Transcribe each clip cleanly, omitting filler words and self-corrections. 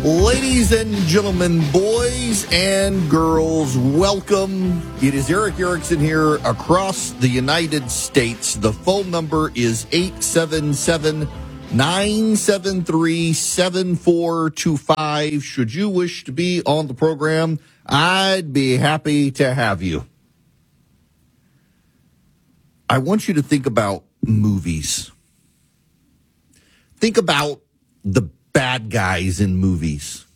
Ladies and gentlemen, boys and girls, welcome. It is Eric Erickson here across the United States. The phone number is 877-973-7425. Should you wish to be on the program, I'd be happy to have you. I want you to think about movies. Think about the bad guys in movies.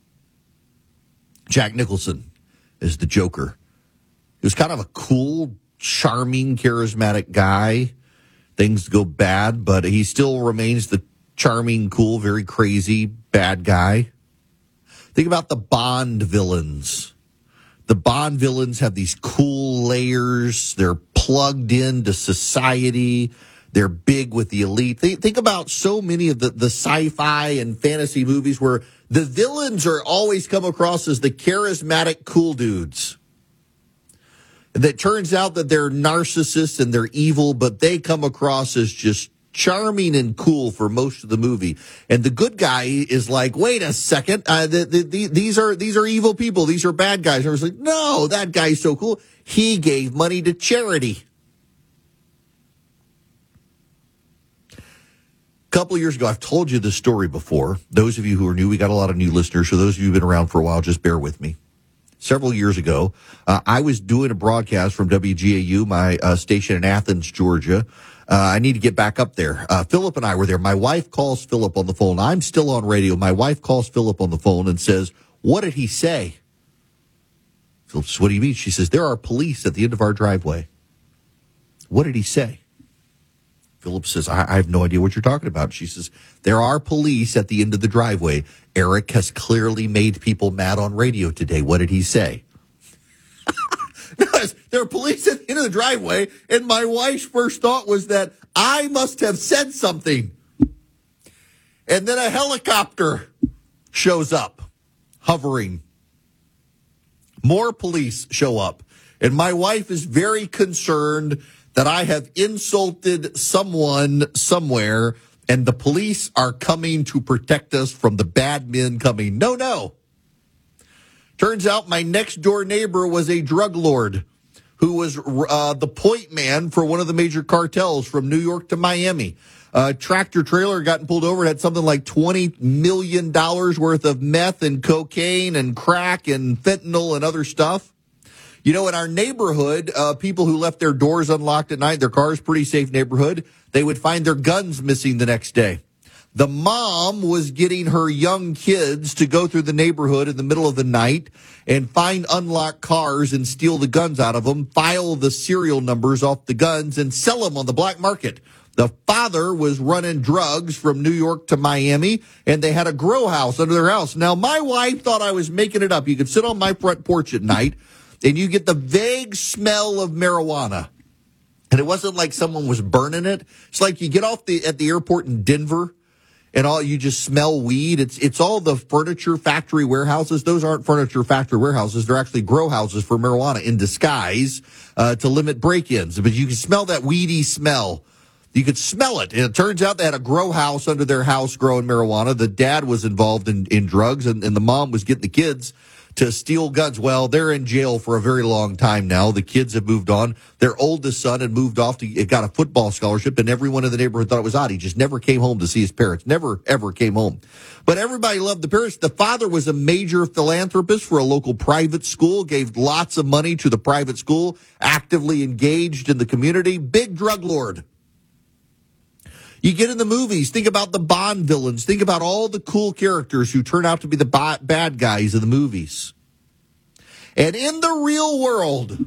Jack Nicholson is the Joker. He was kind of a cool, charming, charismatic guy. Things go bad, but he still remains the charming, cool, very crazy bad guy. Think about the Bond villains. The Bond villains have these cool layers. They're plugged into society. They're big with the elite. Think about so many of the sci-fi and fantasy movies where the villains are always come across as the charismatic cool dudes. That turns out that they're narcissists and they're evil, but they come across as just charming and cool for most of the movie. And the good guy is like, wait a second, these are evil people. These are bad guys. And I was like, no, that guy's so cool. He gave money to charity. A couple of years ago, I've told you this story before. Those of you who are new, we got a lot of new listeners. So those of you who've been around for a while, just bear with me. Several years ago, I was doing a broadcast from WGAU, my station in Athens, Georgia. I need to get back up there. Philip and I were there. My wife calls Philip on the phone. I'm still on radio. My wife calls Philip on the phone and says, "What did he say?" Philip says, "What do you mean?" She says, "There are police at the end of our driveway." "What did he say?" Philip says, I have no idea what you're talking about. She says, "There are police at the end of the driveway. Eric has clearly made people mad on radio today. What did he say?" There are police at the end of the driveway, and my wife's first thought was that I must have said something. And then a helicopter shows up, hovering. More police show up, and my wife is very concerned that I have insulted someone somewhere, and the police are coming to protect us from the bad men coming. No. Turns out my next door neighbor was a drug lord who was the point man for one of the major cartels from New York to Miami. Tractor trailer gotten pulled over. It had something like $20 million worth of meth and cocaine and crack and fentanyl and other stuff. You know, in our neighborhood, people who left their doors unlocked at night, their cars, pretty safe neighborhood, they would find their guns missing the next day. The mom was getting her young kids to go through the neighborhood in the middle of the night and find unlocked cars and steal the guns out of them, file the serial numbers off the guns, and sell them on the black market. The father was running drugs from New York to Miami, and they had a grow house under their house. Now, my wife thought I was making it up. You could sit on my front porch at night, and you get the vague smell of marijuana. And it wasn't like someone was burning it. It's like you get off at the airport in Denver, and all you just smell weed. It's all the furniture factory warehouses. Those aren't furniture factory warehouses. They're actually grow houses for marijuana in disguise to limit break-ins. But you can smell that weedy smell. You could smell it. And it turns out they had a grow house under their house growing marijuana. The dad was involved in drugs, and the mom was getting the kids to steal guns. Well, they're in jail for a very long time now. The kids have moved on. Their oldest son had moved off to got a football scholarship, and everyone in the neighborhood thought it was odd. He just never came home to see his parents. Never, ever came home. But everybody loved the parents. The father was a major philanthropist for a local private school, gave lots of money to the private school, actively engaged in the community. Big drug lord. You get in the movies, think about the Bond villains, think about all the cool characters who turn out to be the bad guys in the movies. And in the real world,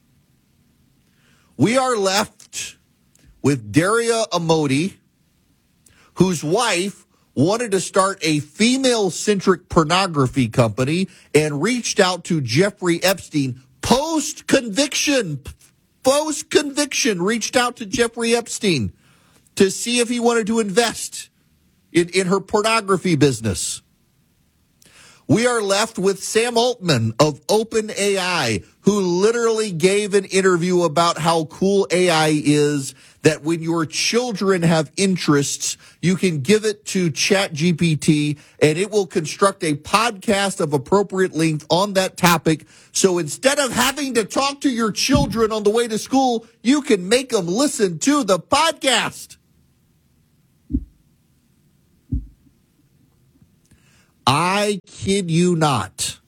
we are left with Daria Amodi, whose wife wanted to start a female-centric pornography company and reached out to Jeffrey Epstein post-conviction, reached out to Jeffrey Epstein to see if he wanted to invest in her pornography business. We are left with Sam Altman of OpenAI, who literally gave an interview about how cool AI is, that when your children have interests, you can give it to ChatGPT and it will construct a podcast of appropriate length on that topic. So instead of having to talk to your children on the way to school, you can make them listen to the podcast. I kid you not.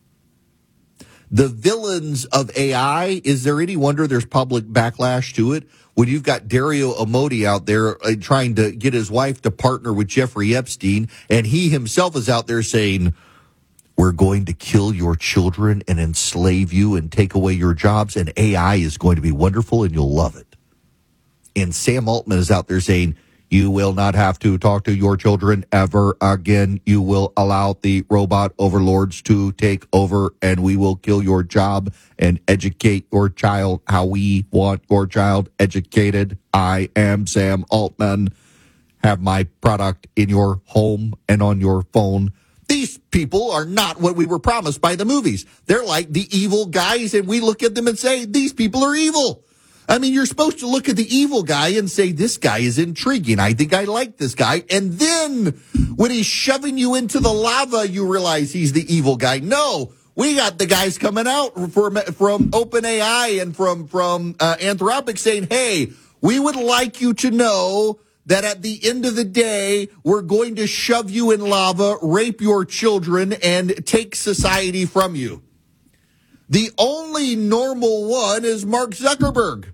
The villains of AI, is there any wonder there's public backlash to it? When you've got Dario Amodei out there trying to get his wife to partner with Jeffrey Epstein, and he himself is out there saying, we're going to kill your children and enslave you and take away your jobs, and AI is going to be wonderful and you'll love it. And Sam Altman is out there saying, you will not have to talk to your children ever again. You will allow the robot overlords to take over, and we will kill your job and educate your child how we want your child educated. I am Sam Altman. Have my product in your home and on your phone. These people are not what we were promised by the movies. They're like the evil guys, and we look at them and say, these people are evil. I mean, you're supposed to look at the evil guy and say, this guy is intriguing. I think I like this guy. And then when he's shoving you into the lava, you realize he's the evil guy. No, we got the guys coming out from OpenAI and from Anthropic saying, hey, we would like you to know that at the end of the day, we're going to shove you in lava, rape your children, and take society from you. The only normal one is Mark Zuckerberg.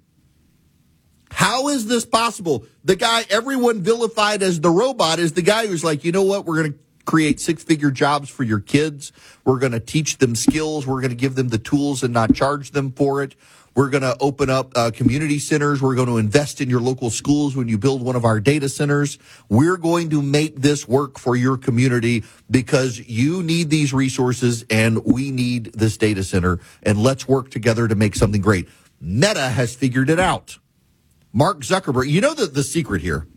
How is this possible? The guy everyone vilified as the robot is the guy who's like, you know what? We're going to create six-figure jobs for your kids. We're going to teach them skills. We're going to give them the tools and not charge them for it. We're going to open up community centers. We're going to invest in your local schools when you build one of our data centers. We're going to make this work for your community because you need these resources and we need this data center. And let's work together to make something great. Meta has figured it out. Mark Zuckerberg, you know the secret here.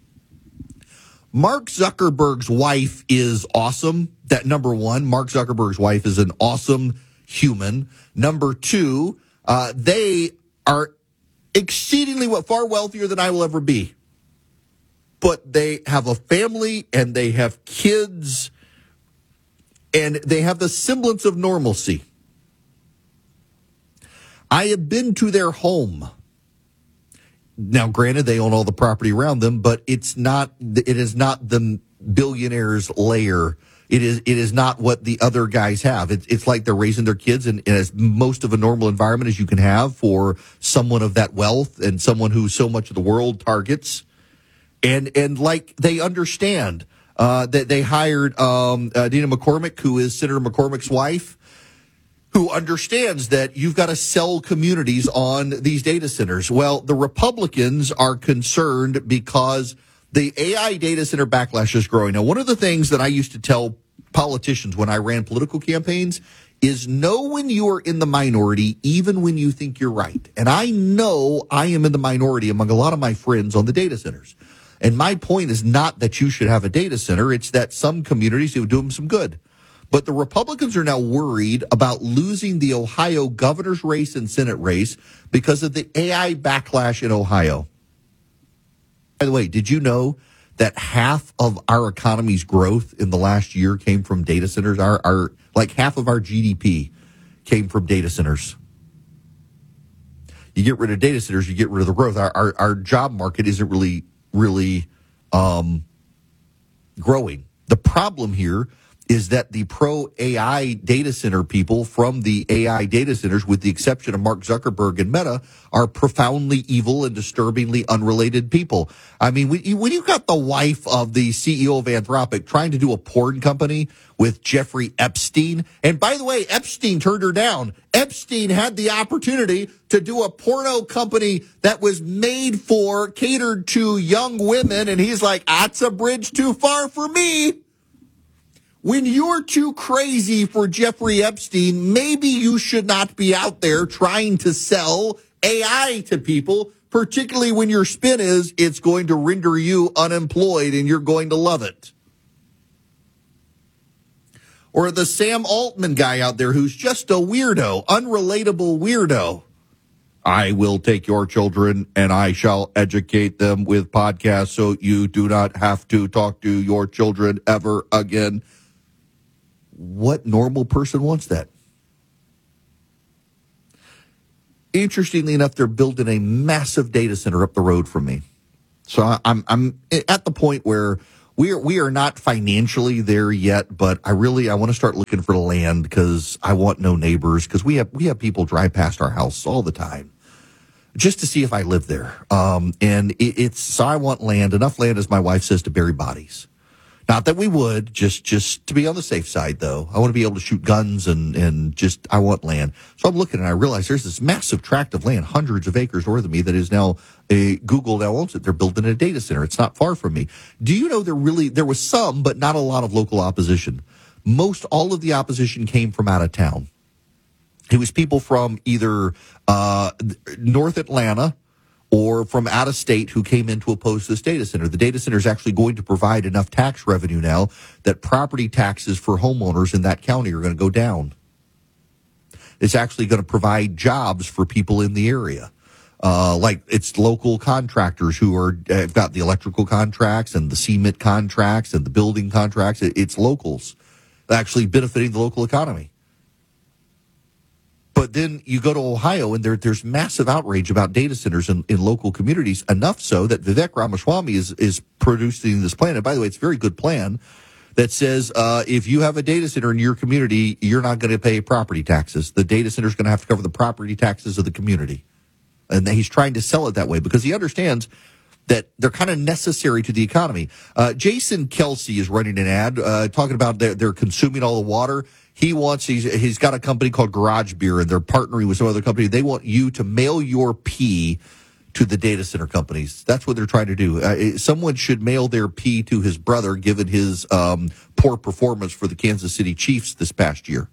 Mark Zuckerberg's wife is awesome. That number one, Mark Zuckerberg's wife is an awesome human. Number two, they are exceedingly far wealthier than I will ever be. But they have a family and they have kids and they have the semblance of normalcy. I have been to their home. Now, granted, they own all the property around them, but it is not the billionaire's lair. It is not what the other guys have. It's like they're raising their kids in as most of a normal environment as you can have for someone of that wealth and someone who so much of the world targets. And like they understand that they hired Dina McCormick, who is Senator McCormick's wife, who understands that you've got to sell communities on these data centers. Well, the Republicans are concerned because the AI data center backlash is growing. Now, one of the things that I used to tell politicians when I ran political campaigns is know when you are in the minority, even when you think you're right. And I know I am in the minority among a lot of my friends on the data centers. And my point is not that you should have a data center. It's that some communities will do them some good. But the Republicans are now worried about losing the Ohio governor's race and Senate race because of the AI backlash in Ohio. By the way, did you know that half of our economy's growth in the last year came from data centers? Our like half of our GDP came from data centers. You get rid of data centers, you get rid of the growth. Our job market isn't really growing. The problem here is that the pro-AI data center people from the AI data centers, with the exception of Mark Zuckerberg and Meta, are profoundly evil and disturbingly unrelated people. I mean, when you got the wife of the CEO of Anthropic trying to do a porn company with Jeffrey Epstein, and by the way, Epstein turned her down. Epstein had the opportunity to do a porno company that was catered to young women, and he's like, that's a bridge too far for me. When you're too crazy for Jeffrey Epstein, maybe you should not be out there trying to sell AI to people, particularly when your spin is it's going to render you unemployed and you're going to love it. Or the Sam Altman guy out there who's just a weirdo, unrelatable weirdo. I will take your children and I shall educate them with podcasts so you do not have to talk to your children ever again. What normal person wants that? Interestingly enough, they're building a massive data center up the road from me. So I'm at the point where we are not financially there yet, but I want to start looking for land because I want no neighbors, because we have people drive past our house all the time just to see if I live there. So I want land, enough land, as my wife says, to bury bodies. Not that we would, just to be on the safe side, though. I want to be able to shoot guns and I want land. So I'm looking and I realize there's this massive tract of land, hundreds of acres north of me, that is now Google now owns it. They're building a data center. It's not far from me. Do you know there was some, but not a lot of local opposition. Most all of the opposition came from out of town. It was people from either North Atlanta or from out of state who came in to oppose this data center. The data center is actually going to provide enough tax revenue now that property taxes for homeowners in that county are going to go down. It's actually going to provide jobs for people in the area. Like it's local contractors who have got the electrical contracts and the cement contracts and the building contracts. It's locals actually benefiting the local economy. But then you go to Ohio, and there's massive outrage about data centers in local communities, enough so that Vivek Ramaswamy is producing this plan. And by the way, it's a very good plan that says if you have a data center in your community, you're not going to pay property taxes. The data center is going to have to cover the property taxes of the community. And he's trying to sell it that way because he understands that they're kind of necessary to the economy. Jason Kelsey is running an ad talking about they're consuming all the water. He's got a company called Garage Beer, and they're partnering with some other company. They want you to mail your pee to the data center companies. That's what they're trying to do. Someone should mail their pee to his brother, given his poor performance for the Kansas City Chiefs this past year.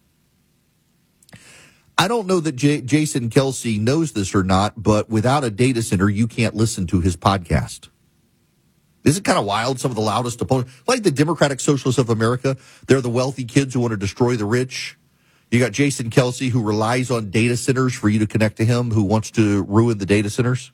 I don't know that Jason Kelsey knows this or not, but without a data center, you can't listen to his podcast. Isn't it kind of wild? Some of the loudest opponents, like the Democratic Socialists of America, they're the wealthy kids who want to destroy the rich. You got Jason Kelsey, who relies on data centers for you to connect to him, who wants to ruin the data centers.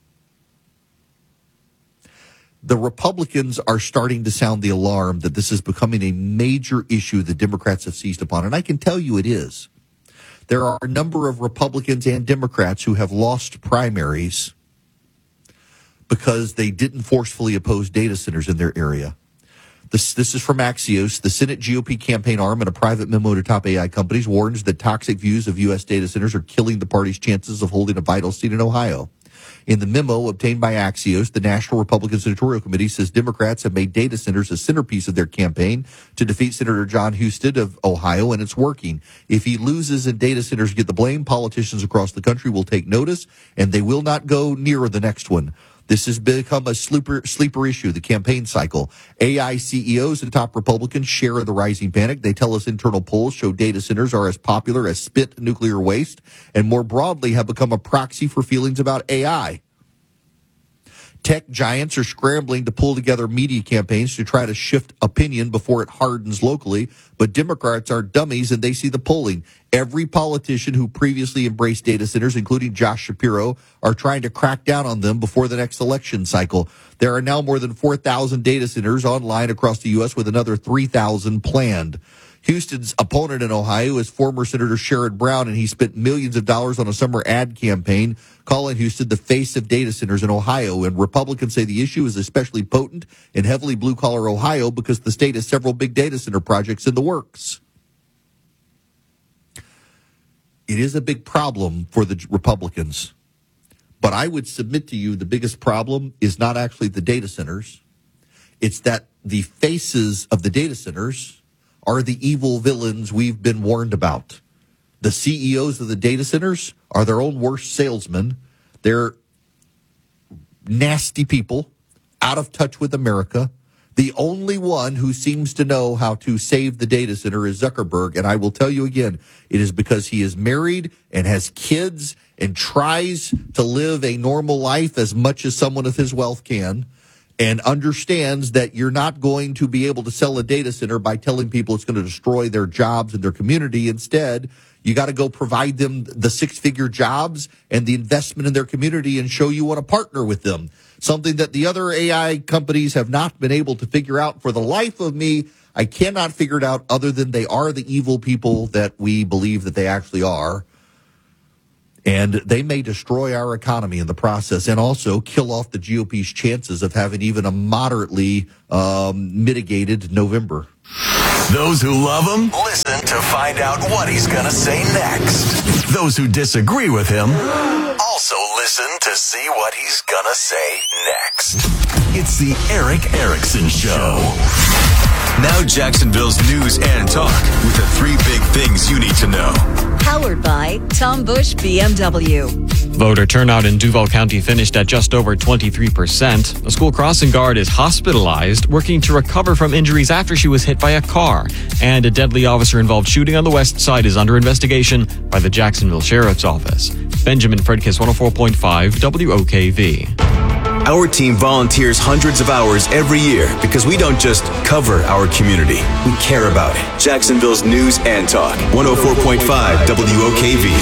The Republicans are starting to sound the alarm that this is becoming a major issue the Democrats have seized upon, and I can tell you it is. There are a number of Republicans and Democrats who have lost primaries because they didn't forcefully oppose data centers in their area. This is from Axios. The Senate GOP campaign arm, in a private memo to top AI companies, warns that toxic views of U.S. data centers are killing the party's chances of holding a vital seat in Ohio. In the memo obtained by Axios, the National Republican Senatorial Committee says Democrats have made data centers a centerpiece of their campaign to defeat Senator John Husted of Ohio, and it's working. If he loses and data centers get the blame, politicians across the country will take notice, and they will not go near the next one. This has become a sleeper issue, the campaign cycle. AI CEOs and top Republicans share in the rising panic. They tell us internal polls show data centers are as popular as spent nuclear waste, and more broadly have become a proxy for feelings about AI. Tech giants are scrambling to pull together media campaigns to try to shift opinion before it hardens locally, but Democrats are dummies and they see the polling. Every politician who previously embraced data centers, including Josh Shapiro, are trying to crack down on them before the next election cycle. There are now more than 4,000 data centers online across the U.S., with another 3,000 planned. Houston's opponent in Ohio is former Senator Sherrod Brown, and he spent millions of dollars on a summer ad campaign calling Houston the face of data centers in Ohio. And Republicans say the issue is especially potent in heavily blue-collar Ohio because the state has several big data center projects in the works. It is a big problem for the Republicans. But I would submit to you the biggest problem is not actually the data centers. It's that the faces of the data centers are the evil villains we've been warned about. The CEOs of the data centers are their own worst salesmen. They're nasty people, out of touch with America. The only one who seems to know how to save the data center is Zuckerberg. And I will tell you again, it is because he is married and has kids and tries to live a normal life as much as someone of his wealth can. and understands that you're not going to be able to sell a data center by telling people it's going to destroy their jobs and their community. Instead, you got to go provide them the six-figure jobs and the investment in their community and show you want to partner with them. Something that the other AI companies have not been able to figure out. For the life of me, I cannot figure it out other than they are the evil people that we believe that they actually are. And they may destroy our economy in the process and also kill off the GOP's chances of having even a moderately mitigated November. Those who love him, listen to find out what he's going to say next. Those who disagree with him, also listen to see what he's going to say next. It's the Eric Erickson Show. Now Jacksonville's news and talk with the 3 big things you need to know. Powered by Tom Bush BMW. Voter turnout in Duval County finished at just over 23%. A school crossing guard is hospitalized, working to recover from injuries after she was hit by a car. And a deadly officer-involved shooting on the west side is under investigation by the Jacksonville Sheriff's Office. Benjamin Fredkiss, 104.5 WOKV. Our team volunteers hundreds of hours every year because we don't just cover our community. We care about it. Jacksonville's news and talk. 104.5 WOKV.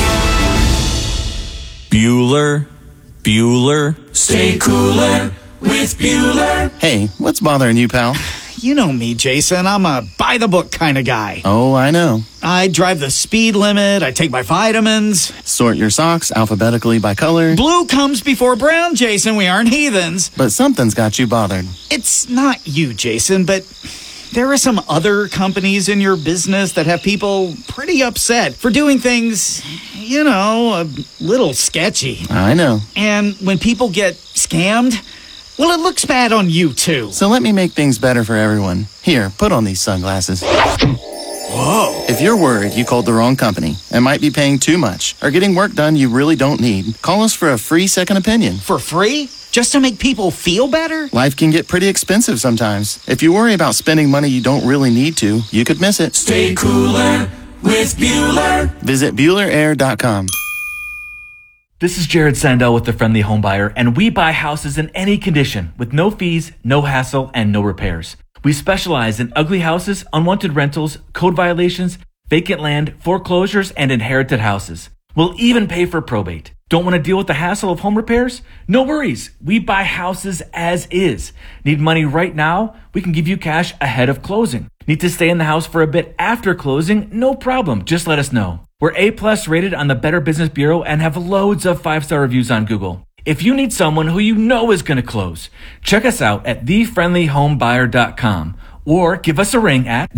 Bueller. Stay cooler with Bueller. Hey, what's bothering you, pal? You know me, Jason. I'm a by-the-book kind of guy. Oh, I know. I drive the speed limit. I take my vitamins. Sort your socks alphabetically by color. Blue comes before brown, Jason. We aren't heathens. But something's got you bothered. It's not you, Jason, but there are some other companies in your business that have people pretty upset for doing things, you know, a little sketchy. I know. And when people get scammed, well, it looks bad on you, too. So let me make things better for everyone. Here, put on these sunglasses. Whoa. If you're worried you called the wrong company and might be paying too much or getting work done you really don't need, call us for a free second opinion. For free? Just to make people feel better? Life can get pretty expensive sometimes. If you worry about spending money you don't really need to, you could miss it. Stay cooler with Bueller. Visit BuellerAir.com. This is Jared Sandell with The Friendly Home Buyer, and we buy houses in any condition with no fees, no hassle, and no repairs. We specialize in ugly houses, unwanted rentals, code violations, vacant land, foreclosures, and inherited houses. We'll even pay for probate. Don't want to deal with the hassle of home repairs? No worries. We buy houses as is. Need money right now? We can give you cash ahead of closing. Need to stay in the house for a bit after closing? No problem. Just let us know. We're A+ rated on the Better Business Bureau and have loads of 5-star reviews on Google. If you need someone who you know is going to close, check us out at thefriendlyhomebuyer.com or give us a ring at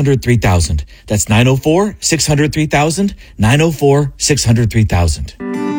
904-600-3000. That's 904-600-3000, 904-600-3000.